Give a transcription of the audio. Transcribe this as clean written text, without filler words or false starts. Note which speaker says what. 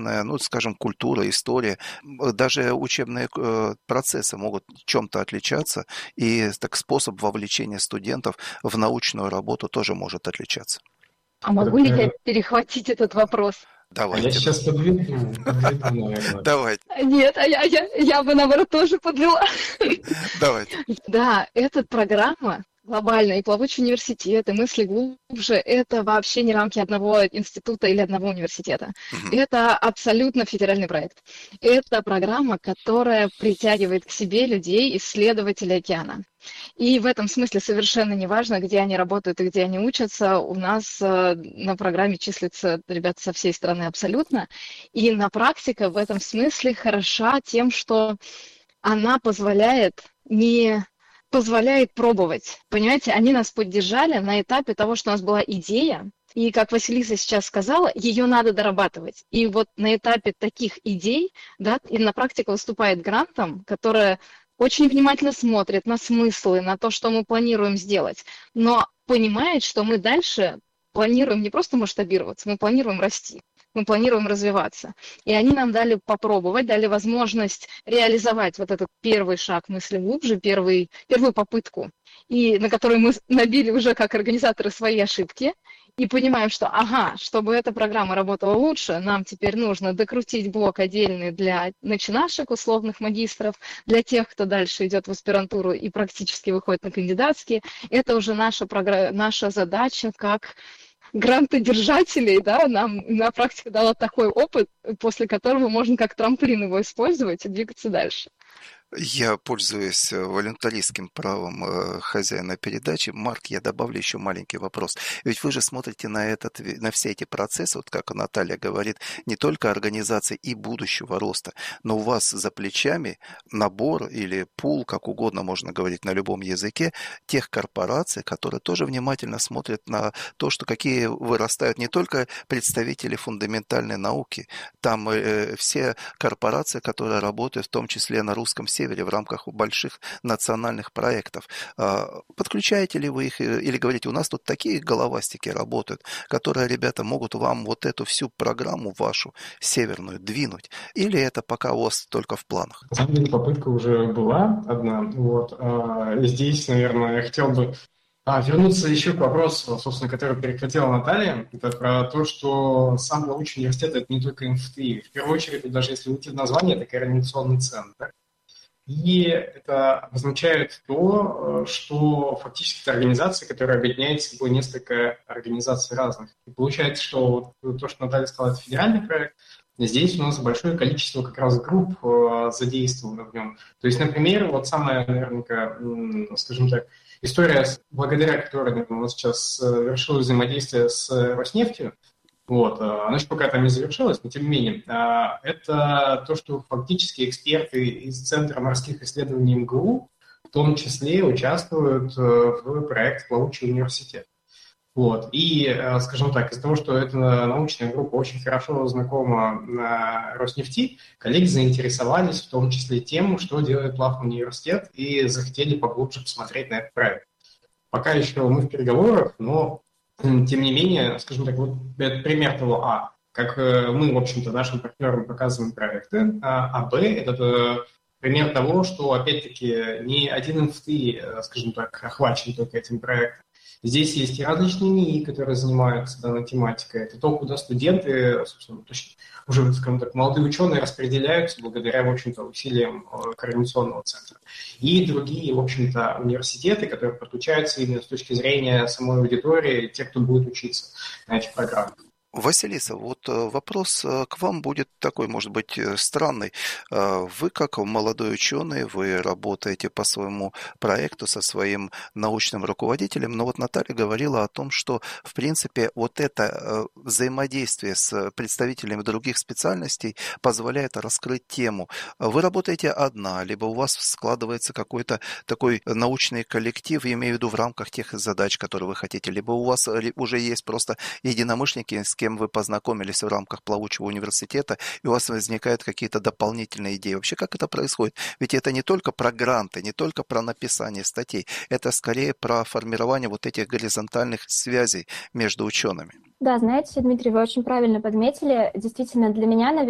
Speaker 1: корпоративная, ну, скажем, культура, история, даже учебные процессы могут чем-то отличаться, и так способ вовлечения студентов в научную работу тоже может отличаться.
Speaker 2: А могу ли я перехватить этот вопрос?
Speaker 3: А я
Speaker 1: Давайте,
Speaker 3: сейчас подведу, наверное.
Speaker 1: давайте,
Speaker 2: Нет, я бы, наоборот, тоже подвела.
Speaker 1: давайте.
Speaker 2: Да, эта программа глобальная, и плавучий университет, и мысли глубже, это вообще не рамки одного института или одного университета.
Speaker 1: Мгм.
Speaker 2: Это абсолютно федеральный проект. Это программа, которая притягивает к себе людей, исследователей океана. И в этом смысле совершенно не важно, где они работают и где они учатся. У нас на программе числятся ребята со всей страны абсолютно. И на практика в этом смысле хороша тем, что она позволяет пробовать. Понимаете, они нас поддержали на этапе того, что у нас была идея, и, как Василиса сейчас сказала, ее надо дорабатывать. И вот на этапе таких идей, да, на практика выступает грантом, которая очень внимательно смотрит на смыслы, на то, что мы планируем сделать, но понимает, что мы дальше планируем не просто масштабироваться, мы планируем расти. Мы планируем развиваться. И они нам дали попробовать, дали возможность реализовать вот этот первый шаг мысли глубже, первую попытку, и на которой мы набили уже как организаторы свои ошибки, и понимаем, что, чтобы эта программа работала лучше, нам теперь нужно докрутить блок отдельный для начинашек, условных магистров, для тех, кто дальше идет в аспирантуру и практически выходит на кандидатские. Это уже наша задача как грантодержателей, да, нам на практике дала такой опыт, после которого можно как трамплин его использовать и двигаться дальше.
Speaker 1: Я пользуюсь волюнтаристским правом хозяина передачи. Марк, я добавлю еще маленький вопрос. Ведь вы же смотрите на все эти процессы, вот как Наталья говорит, не только организации и будущего роста, но у вас за плечами набор или пул, как угодно можно говорить на любом языке, тех корпораций, которые тоже внимательно смотрят на то, что какие вырастают не только представители фундаментальной науки, там все корпорации, которые работают в том числе на русском севере в рамках больших национальных проектов. Подключаете ли вы их или говорите, у нас тут такие головастики работают, которые, ребята, могут вам вот эту всю программу вашу северную двинуть? Или это пока у вас только в планах?
Speaker 3: На самом деле попытка уже была одна. Вот. Здесь, наверное, я хотел бы вернуться еще к вопросу, собственно, который перехватила Наталья. Это про то, что сам научный университет – это не только МФТИ. В первую очередь, даже если уйти в название, это координационный центр. И это обозначает то, что фактически это организация, которая объединяет собой несколько организаций разных. И получается, что то, что Наталья сказала, это федеральный проект, здесь у нас большое количество как раз групп задействовано в нем. То есть, например, вот самая, наверняка, скажем так, история, благодаря которой, наверное, у нас сейчас завершилось взаимодействие с Роснефтью, вот, она еще пока там не завершилась, но тем не менее, это то, что фактически эксперты из Центра морских исследований МГУ в том числе участвуют в проекте «Плавучий университет». Вот. И, скажем так, из-за того, что эта научная группа очень хорошо знакома Роснефти, коллеги заинтересовались в том числе тем, что делает Плавный университет, и захотели поглубже посмотреть на этот проект. Пока еще мы в переговорах, но тем не менее, скажем так, вот это пример того, как мы, в общем-то, нашим партнерам показываем проекты, это пример того, что, опять-таки, не один МФТИ, скажем так, охвачен только этим проектом. Здесь есть и различные НИИ, которые занимаются данной тематикой. Это то, куда студенты, собственно, уже, скажем так, молодые ученые распределяются благодаря, в общем-то, усилиям координационного центра. И другие, в общем-то, университеты, которые подключаются именно с точки зрения самой аудитории, те, кто будет учиться на этих программах.
Speaker 1: Василиса, вот вопрос к вам будет такой, может быть, странный. Вы, как молодой ученый, вы работаете по своему проекту со своим научным руководителем, но вот Наталья говорила о том, что, в принципе, вот это взаимодействие с представителями других специальностей позволяет раскрыть тему. Вы работаете одна, либо у вас складывается какой-то такой научный коллектив, я имею в виду в рамках тех задач, которые вы хотите, либо у вас уже есть просто единомышленники, с кем вы познакомились в рамках Плавучего университета, и у вас возникают какие-то дополнительные идеи. Вообще, как это происходит? Ведь это не только про гранты, не только про написание статей, это скорее про формирование вот этих горизонтальных связей между учеными.
Speaker 4: Да, знаете, Дмитрий, вы очень правильно подметили. Действительно, для меня, наверное,